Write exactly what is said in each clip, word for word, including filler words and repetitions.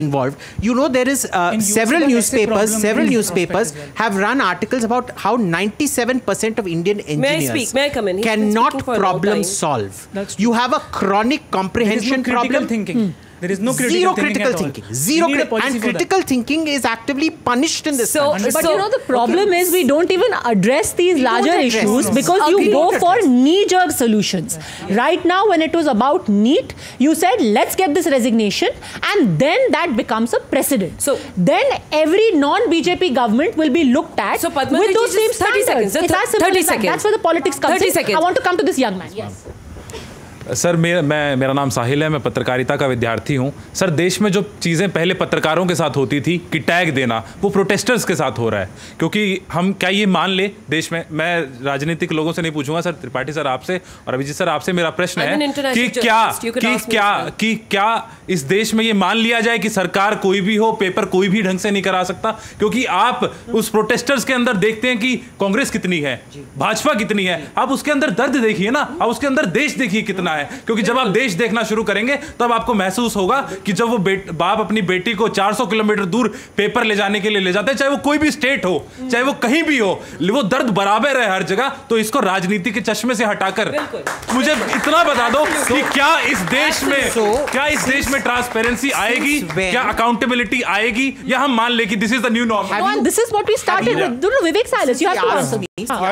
involved. You know, there is uh, several newspapers, several newspapers well. have run articles about how ninety-seven percent of Indian engineers May I speak? May I come in? He's cannot problem solve. You have a chronic comprehension there is no problem. Thinking. Hmm. There is no critical Zero thinking critical at thinking. all. Zero cri and critical that. thinking is actively punished in this so, country. But so, you know, the problem okay. is we don't even address these we larger address issues no, no. because Agree. you go for address. knee-jerk solutions. Yeah. Right now, when it was about NEET, you said, let's get this resignation, and then that becomes a precedent. So then every non-B J P government will be looked at so, with those same standards. Seconds. It's as simple as that. That's where the politics comes in. Seconds. I want to come to this young man. Yes. Sir मैं मैं मेरा नाम साहिल है, मैं पत्रकारिता का विद्यार्थी हूं। सर देश में जो चीज़ें पहले पत्रकारों के साथ होती थी कि टैग देना, वो प्रोटेस्टर्स के साथ हो रहा है। क्योंकि हम क्या ये मान ले देश में, मैं राजनीतिक लोगों से नहीं पूछूंगा सर, त्रिपाठी सर आपसे और अभिजीत सर आपसे मेरा प्रश्न है कि क्या कि क्या कि क्या इस देश में ये मान लिया जाए कि सरकार कोई भी हो, पेपर कोई भी ढंग से नहीं करा सकता? क्योंकि आप उस प्रोटेस्टर्स के अंदर देखते हैं कि कांग्रेस कितनी है, भाजपा कितनी है, आप उसके अंदर दर्द देखिए ना, आप उसके अंदर देश देखिए कितना है। क्योंकि जब आप देश देखना शुरू करेंगे तब आपको महसूस होगा कि जब वो बाप अपनी बेटी को चार सौ किलोमीटर दूर पेपर ले जाने के लिए ले जाते हैं, चाहे वो कोई भी स्टेट हो, चाहे वो कहीं भी हो, वो दर्द बराबर है हर जगह। तो इसको राजनीति के चश्मे से हटाकर मुझे इतना बता दो कि क्या इस देश में क्या इस देश में ट्रांसपेरेंसी आएगी, क्या अकाउंटेबिलिटी आएगी, या हम मान ले कि this is the new normal? This is what we started with. Vivek Silas, you have to answer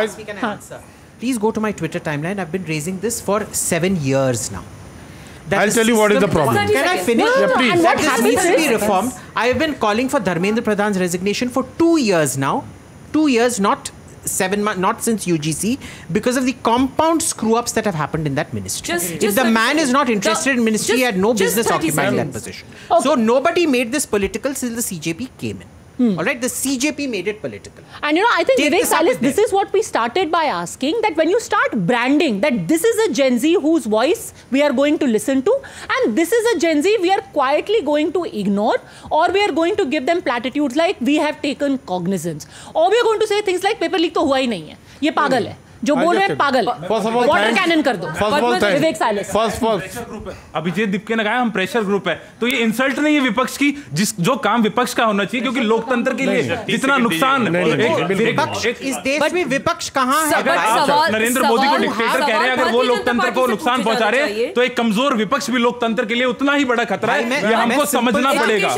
me. Please go to my Twitter timeline. I've been raising this for seven years now. That I'll tell you what is the problem. Can I finish? No, no, no. Please. And what this needs to be reformed. I have been calling for Dharmendra Pradhan's resignation for two years now. Two years, not seven months, not since U G C, because of the compound screw-ups that have happened in that ministry. Just, if just the man is not interested in ministry, just, he had no business occupying that position. Okay. So nobody made this political till the C J P came in. Hmm. All right, the C J P made it political. And you know, I think Take Vivek this Silas, this is what we started by asking, that when you start branding that this is a Gen Z whose voice we are going to listen to, and this is a Gen Z we are quietly going to ignore, or we are going to give them platitudes like we have taken cognizance, or we are going to say things like paper leak to hua hi nahi hai, ye pagal hai, जो बोल रहे हैं पागल है, water cannon कर दो। विवेक silence. First first Abhijit दीप ने कहा हम प्रेशर ग्रुप है, तो ये इंसल्ट नहीं है विपक्ष की, जिस जो काम विपक्ष का होना चाहिए, क्योंकि लोकतंत्र के लिए जितना नुकसान विपक्ष इस देश में विपक्ष कहाँ है? अगर आप नरेंद्र मोदी को डिक्टेटर कह रहे हैं, अगर वो लोकतंत्र को नुकसान पहुंचा रहे हैं, तो एक कमजोर विपक्ष भी लोकतंत्र के लिए उतना ही बड़ा खतरा है, ये हमको समझना पड़ेगा।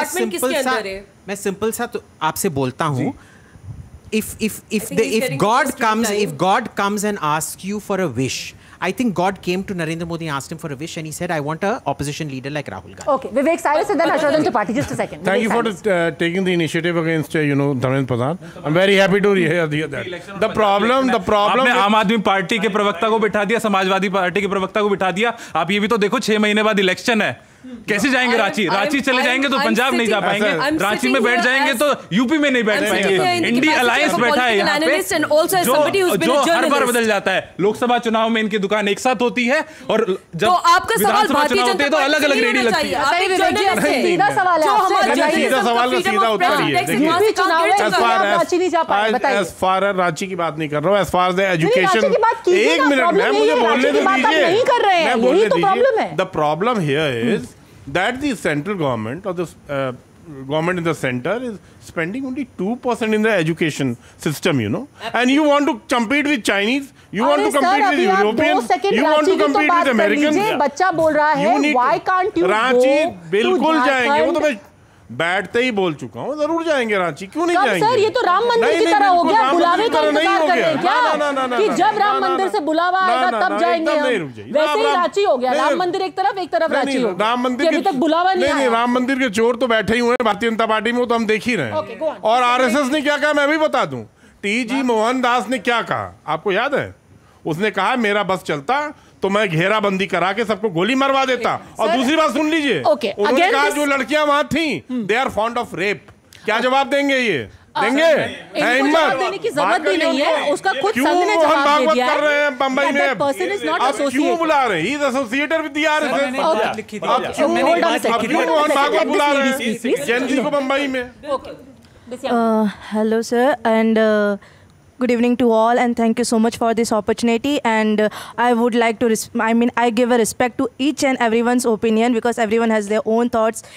मैं सिंपल सा तो आपसे बोलता हूँ, If if if the, if God comes if God comes and asks you for a wish, I think God came to Narendra Modi and asked him for a wish, and he said, "I want a opposition leader like Rahul Gandhi." Okay, Vivek Silas and then Harshvardhan Tripathi. Just a second. Thank Vivek you for uh, taking the initiative against uh, you know Dharmendra Pradhan. I'm very happy to hear that. The problem, the problem. आपने आम आदमी party के प्रवक्ता को बिठा दिया, Samajwadi party के प्रवक्ता को बिठा दिया। आप ये भी तो देखो, छह महीने बाद इलेक्शन है, कैसे जाएंगे रांची? रांची चले जाएंगे तो पंजाब नहीं जा पाएंगे, रांची में बैठ जाएंगे तो यूपी में नहीं बैठ पाएंगे। इंडी अलायंस बैठा है यहाँ पे, जो जो हर बार बदल जाता है। लोकसभा चुनाव में इनकी दुकान एक साथ होती है, और जब विधानसभा चुनाव होते हैं तो अलग अलग रेडी लगती है। सीधा सवाल है, सीधा सवाल का सीधा उत्तर ही है। एज फार एज रांची की बात नहीं कर रहा हूँ, एज फार एज एजुकेशन। एक मिनट मैम, मुझे बोलने तो दीजिए, मैं बोलने दीजिए। The problem here is that the central government or the uh, government in the center is spending only two percent in the education system, you know, and you want to compete with Chinese, you want to compete with Europeans, you want to compete with Americans. बच्चा बोल रहा है, why can't you Ranchi बिल्कुल जाएंगे, वो तो मैं बैठते ही बोल चुका हूँ, जरूर जाएंगे रांची, क्यों नहीं जाएंगे? सर, ये तो राम मंदिर की तरह हो गया, बुलावे का इंतजार कर रहे हैं क्या? कि जब राम मंदिर से बुलावा आएगा तब जाएंगे हम। वैसे ही रांची हो गया, राम मंदिर एक तरफ, एक तरफ रांची हो गया। राम मंदिर अभी तक बुलावा नहीं आया। राम मंदिर के चोर तो बैठे ही हुए हैं भारतीय जनता पार्टी में, वो तो हम देख ही रहे हैं। और आरएसएस ने क्या कहा मैं भी बता दूं, टी जी मोहनदास ने क्या कहा आपको याद है? उसने कहा मेरा बस चलता तो मैं घेराबंदी करा के सबको गोली मरवा देता। और दूसरी बात सुन लीजिए, उन्होंने कहा जो लड़कियां वहां थी, they are fond of rape. क्या जवाब देंगे ये? देंगे? जवाब देने की जरूरत भी नहीं है, उसका खुद संघ ने जवाब दे दिया है। कर रहे हैं बंबई में, अब क्यों बुला रहे हैं? He is associated with the RSS. अब क्यों मोहन भागवत बुला रहे हैं जैन जी को बंबई में? Hello sir and good evening to all, and thank you so much for this opportunity. And uh, I would like to, I mean, I give a respect to each and everyone's opinion, because everyone has their own thoughts.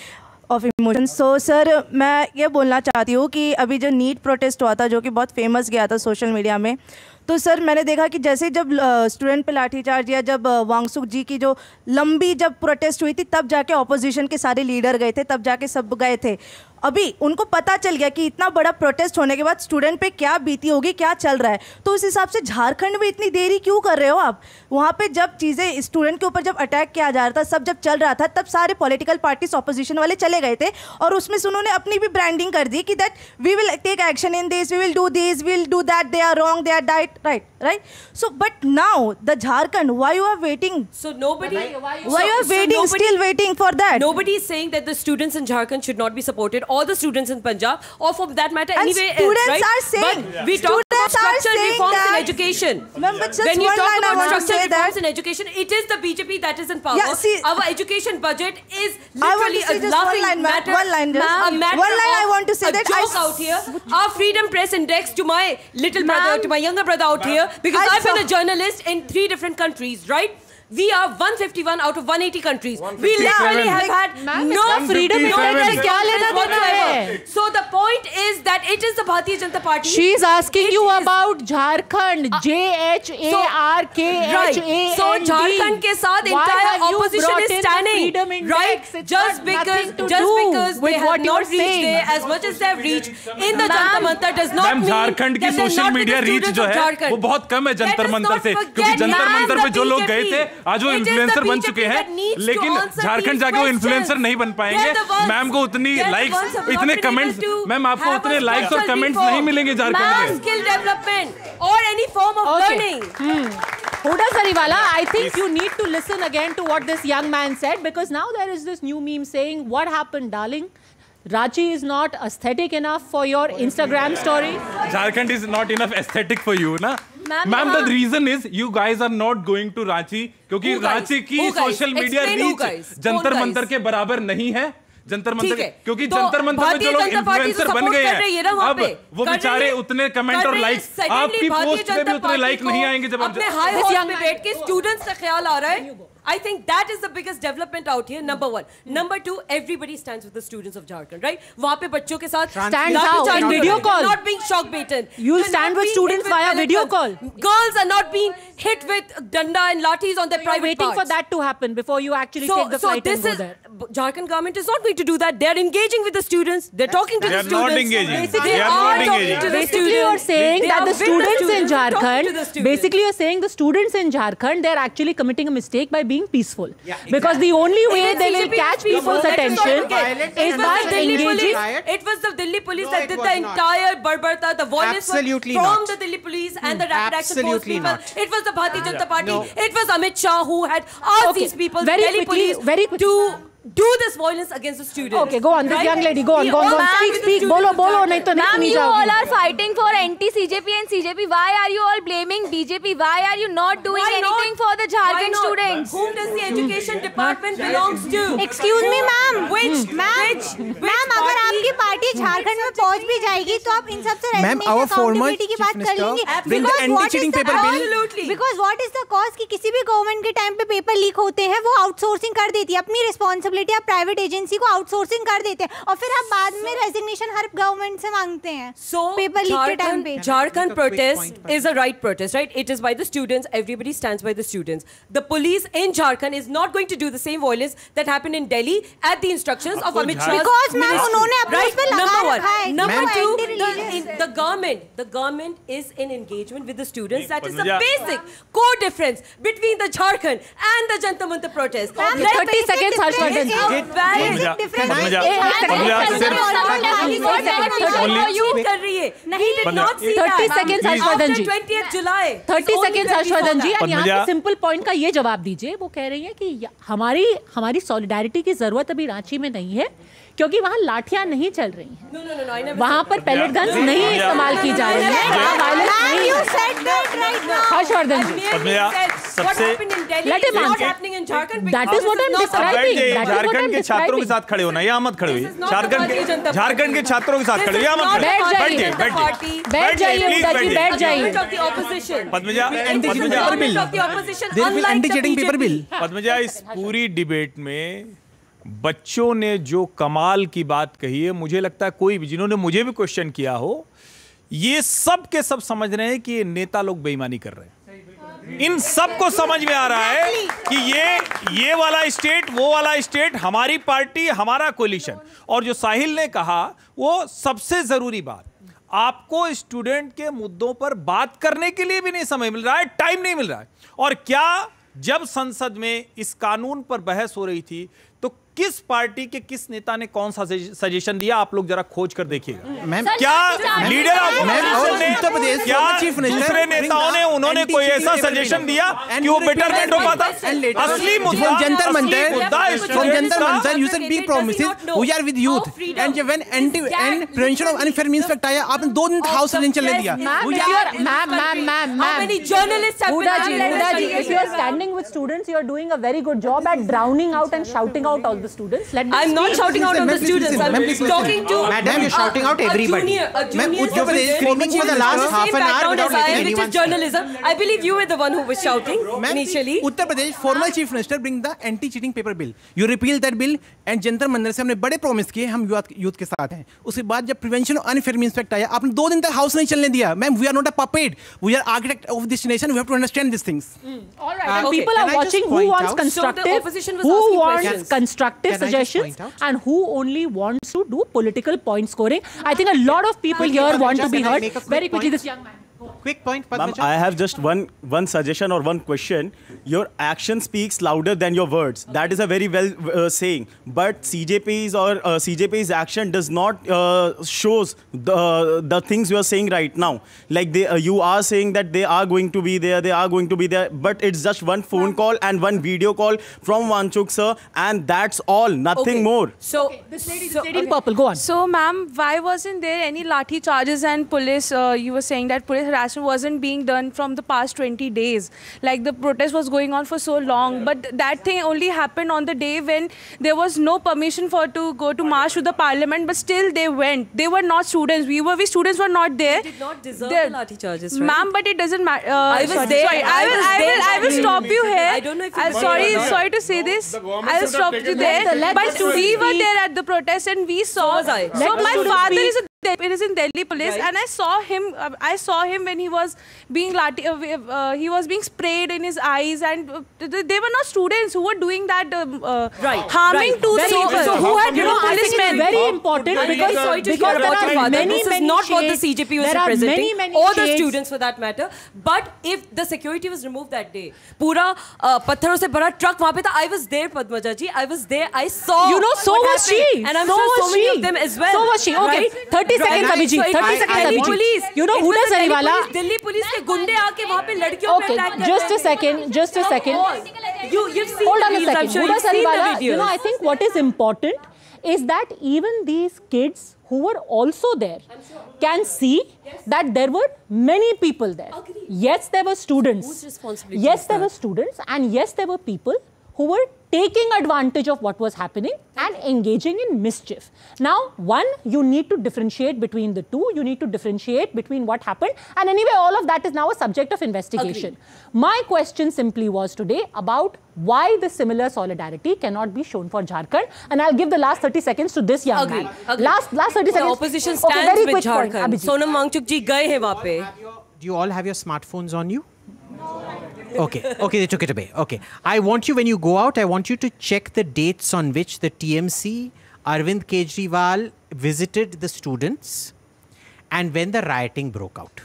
Of emotion. So sir मैं ये बोलना चाहती हूँ कि अभी जो NEET protest हुआ था जो कि बहुत फेमस गया था सोशल मीडिया में, तो सर मैंने देखा कि जैसे जब स्टूडेंट पे लाठीचार्ज या जब वांगसुक जी की जो लंबी जब प्रोटेस्ट हुई थी तब जाके ऑपोजिशन के सारे लीडर गए थे, तब जाके सब गए थे। अभी उनको पता चल गया कि इतना बड़ा प्रोटेस्ट होने के बाद स्टूडेंट पे क्या बीती होगी, क्या चल रहा है, तो उस हिसाब से झारखंड में इतनी देरी क्यों कर रहे हो आप? वहाँ पे जब चीज़ें स्टूडेंट के ऊपर जब अटैक किया जा रहा था, सब जब चल रहा था, तब सारे पॉलिटिकल पार्टीज ऑपोजिशन वाले चले गए थे और उसमें से उन्होंने अपनी भी ब्रांडिंग कर दी कि that we will take action in this, we will do this, we will do that, they are wrong, they are right, right, right? So, but now the Jharkhand, why you are waiting? So nobody, why you are waiting, still waiting for that? Nobody is saying that the students in Jharkhand should not be supported, or the students in Punjab, or for that matter and anywhere students else, right? Are saying, but we talk about structural reforms in education. Ma'am, but just when you one talk line about I want to structural say reforms that. in education, it is the B J P that is in power. Yeah, see, our education budget is I want literally to say a just laughing one line, matter. one line, just a matter one line. I want to say a that joke I out here. Our Freedom Press Index to my little brother, to my younger brother out here, because I I've been saw- a journalist in three different countries, right? We are one fifty-one out of one eighty countries. We literally have had no freedom index क्या लेना देना है? So the point is that it is the Bharatiya Janata Party. She is asking It you is- about Jharkhand. J H A R K H A N D. So Jharkhand के साथ Why entire have you opposition brought is in the standing, freedom index? right? It's Just got because, nothing to just do because with they have what not you're reached saying. there as much as they have reached in the Jantar Mantar does not ma'am mean Jharkhand की that they're social not with media the reach students जो of है Jharkhand. वो बहुत कम है Let Jantar us Mantar not से, forget, क्योंकि Jantar ma'am, Mantar पे the जो लोग B J P. गए थे आज वो It is the इन्फ्लुएंसर बन B J P चुके हैं, that needs to लेकिन answer झारखंड these जाके वो इन्फ्लुएंसर questions. नहीं बन पाएंगे। They're the ones- मैम को उतनी they're the likes, ones who have इतने not been comments, able to ma'am आपको have उतने a लाइक्स और structural कमेंट्स reform. नहीं मिलेंगे झारखंड Ma'am, में। skill development or any form of Okay. learning. Huda Sariwala, I think you need to listen again to what this young man said, because now there is this new meme saying, what happened, darling? Ranchi is not aesthetic enough for your Instagram story. Jharkhand is not enough aesthetic for you, ना? Ma'am, Ma'am, हाँ. the reason is you guys are not going to Ranchi क्योंकि Who guys? Ranchi की Who guys? Social media Explain who reach guys? Jantar कौन Mantar guys? के बराबर नहीं है। जंतर मंतर ठीक के, है। क्योंकि तो जंतर मंतर में जो भारतीय लोग जनता पार्टी तो इन्फ्लुएंसर बन support गए कर रही है ना हैं, वहाँ अब पे। वो कर बेचारे रही है। उतने कमेंट कर और रही है। लाइक्स Secondly, आपकी भारतीय पोस्ट पे भी जनता उतने पार्टी लाइक को नहीं आएंगे जब आप अपने हाई हॉर्स पे बैठ के स्टूडेंट्स का ख्याल आ रहा है। I think that is the biggest development out here. Number one. Number two, everybody stands with the students of Jharkhand, right? वहाँ पे बच्चों के साथ Stand how? In video call? Not being shock baited. You'll You're stand not with being students hit with via video electrons. call. Girls are not being hit with danda and lathis on their You're private waiting parts. for that to happen before you actually So, take the so flight this and go is there. Jharkhand government is not going to do that. They're engaging with the students. They're talking to They the are not students. engaging. Basically, They are are not talking engaging. to the Basically, students. you're saying They that are the with students in students, talking to the Jharkhand, students. basically you're saying the students in Jharkhand, they're actually committing a mistake by being peaceful. Because the only way Even they will C J P catch people, people's let us not attention forget. is It was by the Delhi engaging. police. It was the Delhi police No, that it did was the not. entire barbarta, the violence was Absolutely from not. the Delhi police and the rapid action force Absolutely people. not. It was the Bharatiya Janata Party. No. It was Amit Shah who had asked Okay, these people, very Delhi quickly, police, very quickly. to do this violence against the students. Okay, go on. This Right? young lady, go on, We go on, go all on. stand Speak, with the speak. students Bolo, of bolo, Jharkhand. नहीं तो नहीं Ma'am, सुनी you all जाओगी. are fighting for anti-C J P and C J P. Why are you all blaming B J P? Why are you not doing Why not? anything for the Why Jharkhand not? students? Whom does the education department belongs to? Excuse me, ma'am. Which, Ma'am, which, which ma'am अगर party? आपकी party Jharkhand में पहुंच भी जाएगी तो आप इन सब से Ma'am, our former accountability की chief बात कर minister लेंगे bring the Because what anti-cheating is the paper bill. Absolutely. because what is the cause कि किसी भी गवर्नमेंट के टाइम पे पेपर लीक होते हैं वो आउटसोर्सिंग कर देती है अपनी रिस्पांसिबिलिटी आप प्राइवेट एजेंसी को आउटसोर्सिंग कर देते हैं और फिर आप बाद में रेजिग्नेशन हर गवर्नमेंट से मांगते हैं So, पेपर लीक के टाइम पे Jharkhand, Jharkhand protest is a right protest, right? It is by the students. Everybody stands by the students. The police in Jharkhand is not going to do the same violence that happened in Delhi at the instructions of Amit Shah's Because, ma'am, ministry. उन्होंने अपने right? उस पे लगा Number one. रखा है, Number ma'am, two, anti-religious. the, in, the government, the government is in engagement with the students. That is the Padmaja. basic core difference between the Jharkhand and the Jantar Mantar protest. Okay, Let thirty basic seconds, difference Harshvardhan. is Did- valid. Padmaja, difference. Padmaja, Eh, eh, Padmaja, eh, सिर्फ Only कर रही है. We did not see that. thirty seconds, Harshvardhan After ji. twentieth July. Thirty It's only seconds when we saw Harshvardhan ji that. और यहाँ पद्मजा- के simple point का ये जवाब दीजिए। वो कह रही है कि या- हमारी हमारी सॉलिडारिटी की जरूरत अभी रांची में नहीं है क्योंकि वहाँ लाठियां नहीं चल रही हैं, No, no, no, no, I never वहाँ said पर पैलेट गन्स नहीं इस्तेमाल की जा रही है, वहाँ वायलेंस Ma'am, नहीं you है। said that right now. Harshvardhan I ji, merely Padmaja, said what सबसे- happened in Delhi Let is him not answer. happening in Jharkhand. That because is what this I'm not describing. the- बैठ जाइए, That is what Jharkhand I'm के छात्रों के describing. साथ खड़े होना, यहाँ मत खड़े This is होइए। not the झारखंड Bharatiya के Janata झारखंड के Party. छात्रों के साथ This खड़े is होइए, यहाँ not मत the बैठ खड़े जाइए, बैठ Bharatiya जाइए, Janata बैठ Party. जाइए। बैठ जाइए please, उदा जी, बैठ बैठ जाइए। Government of the opposition. Padmaja This is Padmaja government of the opposition, There will be unlike the anti-cheating B J P. paper bill. Padmaja इस पूरी डिबेट में बच्चों ने जो कमाल की बात कही है, मुझे लगता है कोई भी जिन्होंने मुझे भी क्वेश्चन किया हो, ये सब के सब समझ रहे हैं कि ये नेता लोग बेईमानी कर रहे हैं। इन सब को समझ में आ रहा है कि ये ये वाला स्टेट, वो वाला स्टेट, हमारी पार्टी, हमारा कोलिशन। और जो साहिल ने कहा वो सबसे जरूरी बात, आपको स्टूडेंट के मुद्दों पर बात करने के लिए भी नहीं समय मिल रहा है, टाइम नहीं मिल रहा है। और क्या जब संसद में इस कानून पर बहस हो रही थी तो किस पार्टी के किस नेता ने कौन सा सजेशन दिया, आप लोग जरा खोज कर देखिएगा। क्या लीडर ऑफ ऑपोजिशन ने, क्या दूसरे नेताओं ने, उन्होंने कोई ऐसा सजेशन दिया कि वो बेटरमेंट हो पाता? असली मुद्दा, Jantar Mantar, from Jantar Mantar, you said big promises, we are with youth, and when anti and prevention of unfair means fact आया, आपने दो दिन हाउस नहीं चलने दिया। Ma'am, ma'am, ma'am, ma'am, How many journalists have been Huda ji, Huda ji, if you are standing with students, you are doing a very good job at drowning out and shouting out all the students. Let me I'm not shouting out on the students. I'm talking to. Madam, you're shouting out everybody. A junior Uttar screaming for the last half an hour without letting anyone. Which is journalism. I believe you were the one who was shouting initially. Uttar Pradesh former chief minister bring the anti-cheating paper bill. You repeal that bill and Jantar मंदिर से हमने बड़े promise किए, हम youth youth के साथ हैं। उसके बाद जब prevention of unfair means fact आया, आपने दो दिन तक हाउस नहीं चलने दिया। Ma'am, we are not a puppet. We are architect of this nation. We have to understand these things. All right. And people are watching who wants constructive, who wants constructive suggestions, and who only wants to do political point scoring. I think a lot of people here want to be heard. Very quickly, this young man. Quick point, Ma'am, I have just one one suggestion or one question. Your action speaks louder than your words. That is a very well uh, saying. But C J P's or uh, C J P's action does not uh, shows the the things you are saying right now. Like they, uh, you are saying that they are going to be there, they are going to be there. But it's just one phone call and one video call from Wanchuk sir, and that's all. Nothing Okay. more. So This lady, so, this lady in purple, go on. So, ma'am, why wasn't there any lathi charges and police? Uh, you were saying that police harassment wasn't being done from the past twenty days. Like the protest was going on for so long, but that thing only happened on the day when there was no permission for to go to march to the parliament. But still, they went. They were not students. We were. We students were not there. They did not deserve They- the lathi charges, right? Ma'am, but it doesn't matter. Uh, I was sorry, there. Sorry. I I will. was I will. there. I will stop you here. I don't know if you I'm were sorry. there or not. Sorry to say this. The government I'll should have stop you taken there. the- let But the we students were speak. there at the protest, and we saw. was I. So Let the my students father speak. is a it is in Delhi police, Right. and I saw him. Uh, I saw him when he was being lati- uh, uh, he was being sprayed in his eyes, and uh, th- they were not students who were doing that um, uh, Right, harming right. to Very people. important. So who had You know, I think it's policemen? very important I'm because, sorry to because hear there about are your father. many, This is many not what the shades. C J P was There are representing, many, many or the shades. students for that matter. But if the security was removed that day, पूरा uh, पत्थरों से भरा truck वहाँ पे था. I was there, Padmaja ji. I was there. I saw. You know, so what was she. happened. And I'm so sure was so many she. of them as well. So was she. Okay. Right? thirty Right. seconds, Abhijit. So it thirty was seconds, Delhi Abhijit. police. You know, It Huda was the Delhi Sariwala. police. Delhi police के गुंडे आके वहाँ पे लड़कियों पे Okay, attack कर just रहे a थे. second, just a second. You, you've seen Hold the on a reels, I'm second. sure Huda you've seen the Sariwala, videos. you know, I think what is important is that even these kids who were also there can see that there were many people there. Agreed. Yes, there were students. Whose responsibility Yes, is there that? were students, and yes, there were people who were taking advantage of what was happening and engaging in mischief. Now, one, you need to differentiate between the two. You need to differentiate between what happened. And anyway, all of that is now a subject of investigation. Agreed. My question simply was today about why the similar solidarity cannot be shown for Jharkhand. And I'll give the last thirty seconds to this young Agreed. man. Agreed. Last, last thirty The seconds. opposition Okay, stands very with quick point, Jharkhand. Abhijit. Sonam Wangchuk ji गए हैं वहाँ पे. Do you all have your smartphones on you? Okay, okay, they took it away. Okay. I want you, when you go out, I want you to check the dates on which the T M C, Arvind Kejriwal visited the students and when the rioting broke out.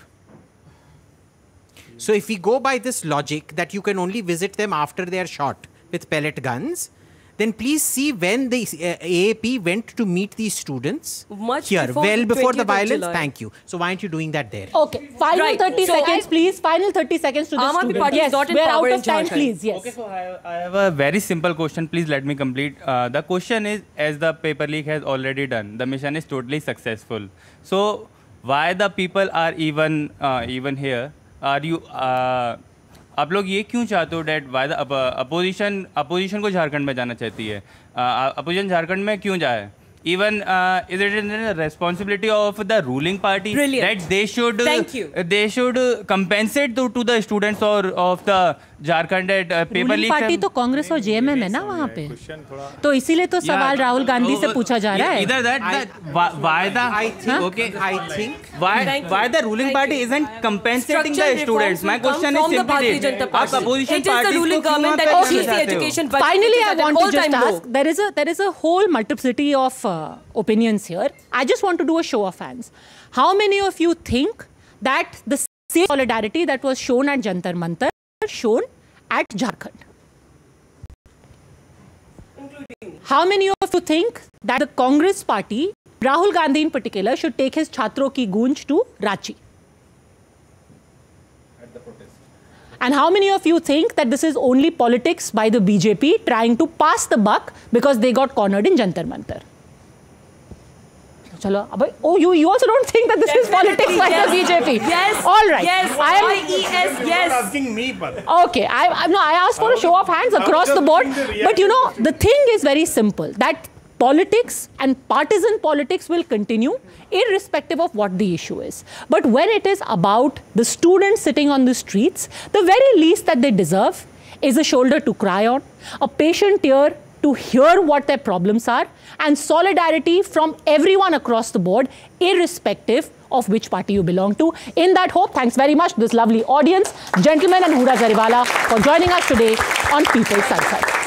So if we go by this logic that you can only visit them after they are shot with pellet guns, then please see when the uh, A A P went to meet these students Much here, before well before the twentieth of violence. July. Thank you. So why aren't you doing that there? Okay, final Right. thirty So seconds, I- please. Final thirty seconds to the Aam Aadmi student. Party is Yes, not in we're power out in of time, Jharkhand. please. Yes. Okay, so I have, I have a very simple question. Please let me complete. Uh, the question is, as the paper leak has already done, the mission is totally successful. So why the people are even uh, even here? Are you? Uh, आप लोग ये क्यों चाहते हो that why the opposition opposition को झारखंड में जाना चाहती है? अपोजिशन झारखंड में क्यों जाए? Even uh, is it in the responsibility of the ruling party Brilliant. that they should Thank you. they should uh, compensate to, to the students or of the Jharkhand at uh, paper leak. Party तो कांग्रेस और JMM है ना वहाँ पे, तो इसीलिए तो सवाल राहुल गांधी से पूछा जा रहा है. Either that, that why, why the I think, okay, I think why why the ruling party isn't compensating the students? My question is simply this: आप opposition parties को क्यों education budget? Finally, I want to just ask. There is a there is a whole multiplicity of uh, opinions here. I just want to do a show of hands. How many of you think that the same solidarity that was shown at Jantar Mantar shown at Jharkhand? How many of you think that the Congress party, Rahul Gandhi in particular, should take his Chhatron ki Goonj to Ranchi? At the protest. And how many of you think that this is only politics by the B J P trying to pass the buck because they got cornered in Jantar Mantar? Chalo, oh, you, you also don't think that this Definitely, is politics by yes, the B J P? Yes. All right. Yes. I am, I E S, yes. You're asking me, but. Okay. I, I, no, I asked for a show of hands across the board. But you know, the thing is very simple. That politics and partisan politics will continue irrespective of what the issue is. But when it is about the students sitting on the streets, the very least that they deserve is a shoulder to cry on, a patient ear to hear what their problems are, and solidarity from everyone across the board, irrespective of which party you belong to. In that hope, thanks very much to this lovely audience, gentlemen and Huda Jariwala, for joining us today on People's Sunset.